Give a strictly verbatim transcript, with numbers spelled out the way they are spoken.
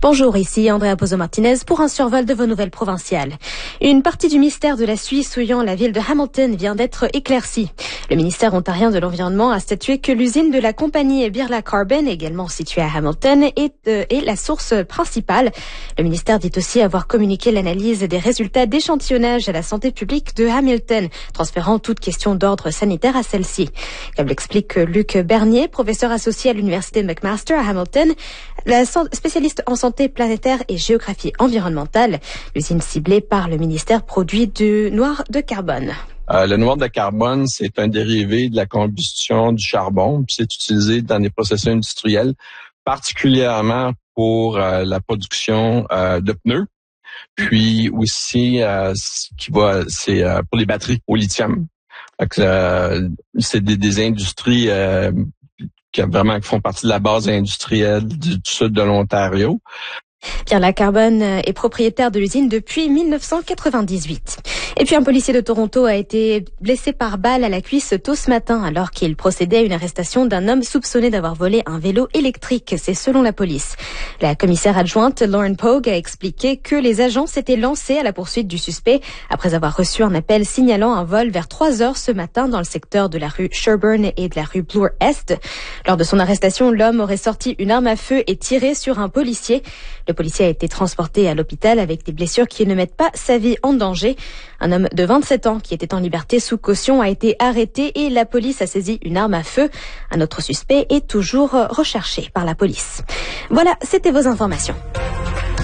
Bonjour, ici Andrea Pozo-Martinez pour un survol de vos nouvelles provinciales. Une partie du mystère de la Suisse souillant la ville de Hamilton vient d'être éclaircie. Le ministère ontarien de l'Environnement a statué que l'usine de la compagnie Birla Carbon, également située à Hamilton, est, euh, est la source principale. Le ministère dit aussi avoir communiqué l'analyse des résultats d'échantillonnage à la santé publique de Hamilton, transférant toute question d'ordre sanitaire à celle-ci. Comme l'explique Luc Bernier, professeur associé à l'université McMaster à Hamilton, la spécialiste en santé planétaire et géographie environnementale, l'usine ciblée par le ministère produit du noir de carbone. Euh, le noir de carbone, c'est un dérivé de la combustion du charbon, puis c'est utilisé dans des processus industriels, particulièrement pour euh, la production euh, de pneus, puis aussi euh, qui va, c'est euh, pour les batteries au lithium. Donc, euh, c'est des, des industries euh, qui vraiment qui font partie de la base industrielle du, du sud de l'Ontario. Birla Carbon est propriétaire de l'usine depuis mille neuf cent quatre-vingt-dix-huit. Et puis un policier de Toronto a été blessé par balle à la cuisse tôt ce matin alors qu'il procédait à une arrestation d'un homme soupçonné d'avoir volé un vélo électrique, c'est selon la police. La commissaire adjointe Lauren Pogue a expliqué que les agents s'étaient lancés à la poursuite du suspect après avoir reçu un appel signalant un vol vers trois heures ce matin dans le secteur de la rue Sherbourne et de la rue Bloor-Est. Lors de son arrestation, l'homme aurait sorti une arme à feu et tiré sur un policier. Le policier a été transporté à l'hôpital avec des blessures qui ne mettent pas sa vie en danger. Un homme de vingt-sept ans qui était en liberté sous caution a été arrêté et la police a saisi une arme à feu. Un autre suspect est toujours recherché par la police. Voilà, c'était vos informations.